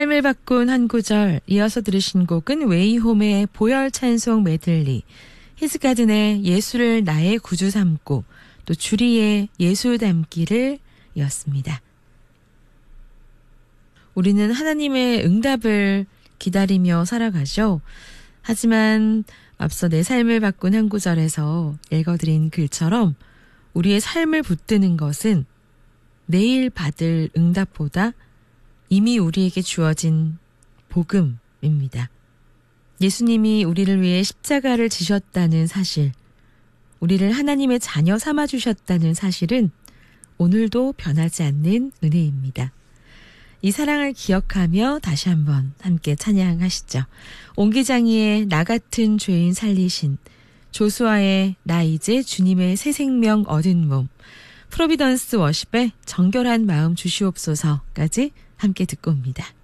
삶을 바꾼 한 구절, 이어서 들으신 곡은 웨이홈의 보혈 찬송 메들리, 히스가든의 예수를 나의 구주 삼고, 또 주리의 예수 닮기를 이었습니다. 우리는 하나님의 응답을 기다리며 살아가죠. 하지만 앞서 내 삶을 바꾼 한 구절에서 읽어드린 글처럼 우리의 삶을 붙드는 것은 내일 받을 응답보다 이미 우리에게 주어진 복음입니다. 예수님이 우리를 위해 십자가를 지셨다는 사실, 우리를 하나님의 자녀 삼아주셨다는 사실은 오늘도 변하지 않는 은혜입니다. 이 사랑을 기억하며 다시 한번 함께 찬양하시죠. 옹기장이의 나 같은 죄인 살리신, 조수아의 나 이제 주님의 새 생명 얻은 몸, 프로비던스 워십의 정결한 마음 주시옵소서까지 함께 듣고 옵니다.